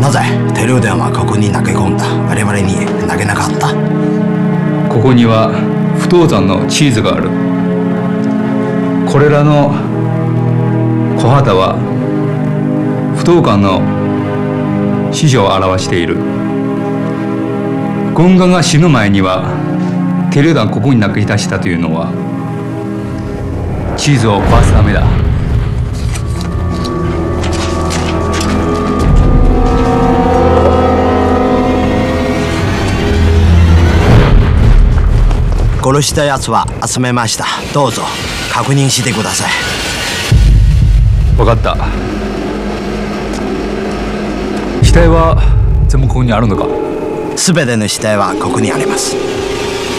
なぜ手榴弾はここに投げ込んだ？我々に投げなかった。 ここには不動産の地図がある。これらの小旗は不動産の死者を表している。ゴンガが死ぬ前には手榴弾ここに投げ出したというのは地図を壊すためだ。 殺したやつは集めました。どうぞ確認してください。 分かった。死体は全部ここにあるのか？ すべての死体はここにあります。